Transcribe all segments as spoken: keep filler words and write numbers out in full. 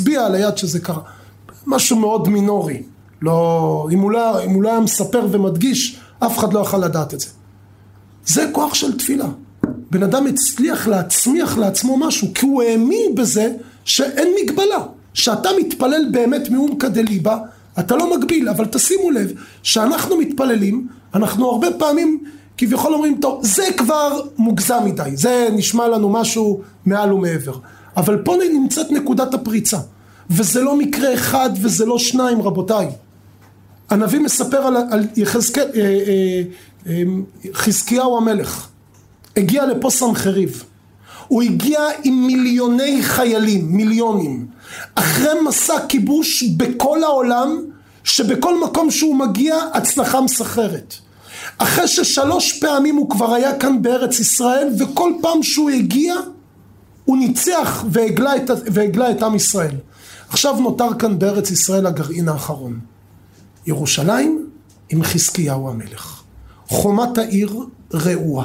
הצביע על היד שזה קרה. משהו מאוד מינורי. לא, אם הוא לא, אם הוא לא היה מספר ומדגיש, אף אחד לא יכול לדעת את זה. זה כוח של תפילה. בן אדם הצליח להצמיח לעצמו משהו, כי הוא האמין בזה שאין מגבלה. שאתה מתפלל באמת מעומקא דליבא, אתה לא מגביל, אבל תשימו לב, שאנחנו מתפללים, אנחנו הרבה פעמים כביכול אומרים, טוב, זה כבר מוגזם מדי, זה נשמע לנו משהו מעל ומעבר. אבל פה נמצאת נקודת הפריצה, וזה לא מקרה אחד וזה לא שניים, רבותיי. הנביא מספר על, על יחזקאל, אה, אה, אה, חזקיהו המלך, הגיע לפה סנחריב, הוא הגיע עם מיליוני חיילים, מיליונים, אחרי מסע כיבוש בכל העולם, שבכל מקום שהוא מגיע הצלחה מסחררת. אחרי ששלוש פעמים הוא כבר היה כאן בארץ ישראל, וכל פעם שהוא הגיע, הוא ניצח והגלה את, והגלה את עם ישראל. עכשיו נותר כאן בארץ ישראל הגרעין האחרון. ירושלים עם חזקיהו המלך. חומת העיר רעועה.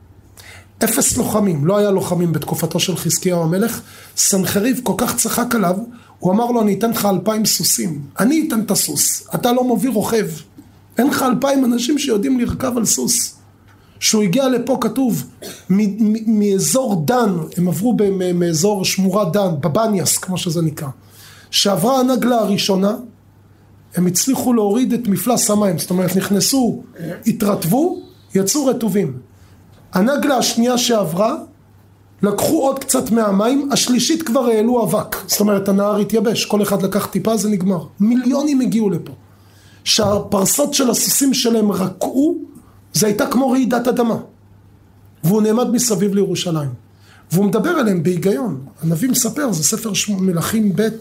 אפס לוחמים, לא היה לוחמים בתקופתו של חזקיהו המלך. סנחריב כל כך צחק עליו, הוא אמר לו, אני אתן לך אלפיים סוסים. אני אתן את הסוס, אתה לא מביא רוכב. אין לך אלפיים אנשים שיודעים לרכב על סוס. שהוא הגיע לפה כתוב, מאזור דן, הם עברו מאזור שמורת דן, בבניאס, כמו שזה נקרא. שעברה הנגלה הראשונה, הם הצליחו להוריד את מפלס המים, זאת אומרת, נכנסו, התרטבו, יצאו רטובים. הנגלה השנייה שעברה, לקחו עוד קצת מהמים, השלישית כבר העלו אבק, זאת אומרת, הנהר התייבש, כל אחד לקח טיפה, זה נגמר. מיליונים הגיעו לפה. שהפרסות של הסוסים שלהם רקעו, זה הייתה כמו רעידת אדמה. והוא נעמד מסביב לירושלים. והוא מדבר עליהם בהיגיון. הנביא מספר, זה ספר מלכים ב'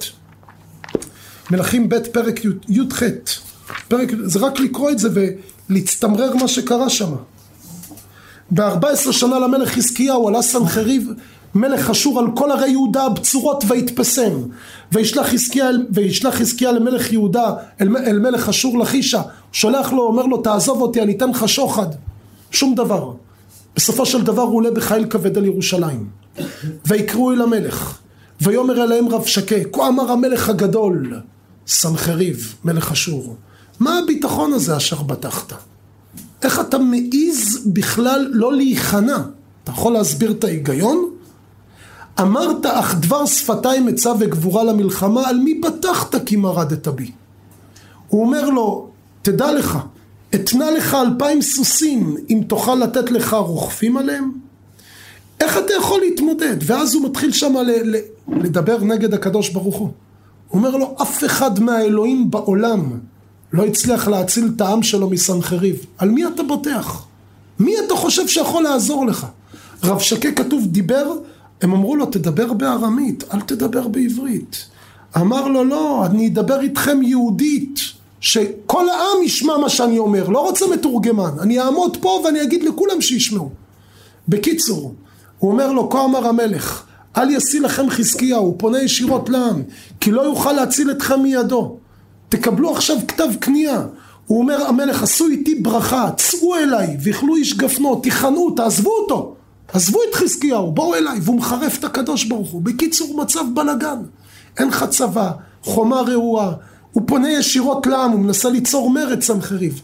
מלכים ב' פרק י' ח' פרק, זה רק לקרוא את זה ולהצטמרר מה שקרה שם. ב-ארבע עשרה שנה למלך חזקיהו עלה סנחריב מלך אשור על כל ערי יהודה הבצורות והתפסם, וישלח חזקיה וישלח חזקיה למלך יהודה אל, אל מלך אשור לחישה, שולח לו, אומר לו תעזוב אותי, אני אתן לך שוחד. שום דבר. בסופו של דבר הוא עולה בחיל כבד על ירושלים, ויקראו אל המלך ויאמר אליהם רבשקה, כה אמר המלך הגדול סנחריב מלך אשור, מה הביטחון הזה אשר בטחת? איך אתה מעיז בכלל לא להיכנע? אתה יכול להסביר את ההיגיון? אמרת אך דבר שפתיים עצה וגבורה למלחמה, על מי בטחת כי מרדת בי? הוא אומר לו, תדע לך, אתנה לך אלפיים סוסים אם תוכל לתת לך רוכבים עליהם? איך אתה יכול להתמודד? ואז הוא מתחיל שם ל- ל- לדבר נגד הקדוש ברוך הוא. הוא אומר לו, אף אחד מהאלוהים בעולם לא הצליח להציל את העם שלו מסנחריב. על מי אתה בוטח? מי אתה חושב שיכול לעזור לך? רבשקה כתוב דיבר, הם אמרו לו תדבר בארמית, אל תדבר בעברית. אמר לו לא, אני אדבר איתכם יהודית, שכל העם ישמע מה שאני אומר, לא רוצה מתורגמן, אני אעמוד פה ואני אגיד לכולם שישמעו. בקיצור, הוא אומר לו, כה אמר המלך, אל ישיא לכם חזקיהו, הוא פונה ישירות לעם, כי לא יוכל להציל אתכם מידו. תקבלו עכשיו כתב קנייה. הוא אומר המלך, עשו איתי ברכה, צאו אליי, ויכלו איש גפנו, תיכנו, תעזבו אותו. עזבו את חזקיהו, בואו אליי, והוא מחרף את הקדוש ברוך הוא. בקיצור, מצב בלגן. אין לך צבא, חומה רעועה, הוא פונה ישירות לעם, הוא מנסה ליצור מרד סנחריב.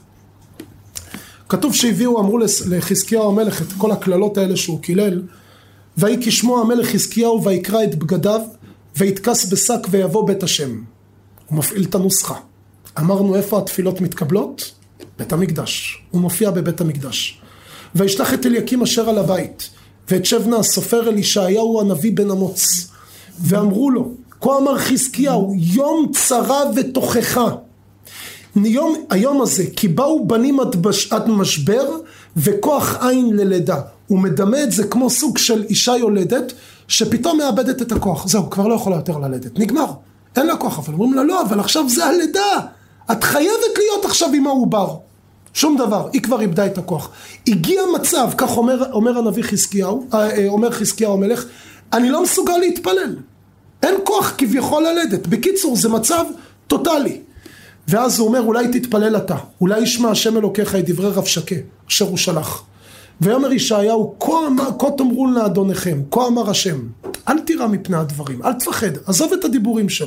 כתוב שהביאו, אמרו לחזקיהו המלך את כל הכללות האלה שהוא קילל, ויהי כשמוע המלך חזקיהו ויקרא את בגדיו, ויתכס בשק ויבוא בית השם. הוא מפעיל את הנוסחה. אמרנו איפה התפילות מתקבלות? בית המקדש. הוא מופיע בבית המקדש. וישלח את אליקים אשר על הבית, ואת שבנה הסופר אל ישעיהו הנביא בן אמוץ. ואמרו לו, כה אמר חזקיהו, יום צרה ותוכחה. יום, היום הזה, כי באו בנים עד, בש, עד משבר, וכוח עין ללידה. הוא מדמה את זה כמו סוג של אישה יולדת, שפתאום מאבדת את הכוח. זהו, כבר לא יכולה יותר ללדת. נגמר. אין לה כוח, אבל אומרים לה לא, אבל עכשיו זה הלידה. את חייבת להיות עכשיו עם העובר. שום דבר, היא כבר איבדה את הכוח. הגיע מצב, כך אומר, אומר הנביא חזקיהו, אומר חזקיהו המלך, אני לא מסוגל להתפלל. אין כוח כביכול ללדת. בקיצור, זה מצב טוטלי. ואז הוא אומר, אולי תתפלל אתה. אולי ישמע השם אלוקיך את דברי רבשקה, אשר הוא שלח. ויאמר ישעיהו, כה תאמרו לאדוניכם, כה אמר השם, אל תירא מפני הדברים, אל תפחד, עזוב את הדיבורים שלו.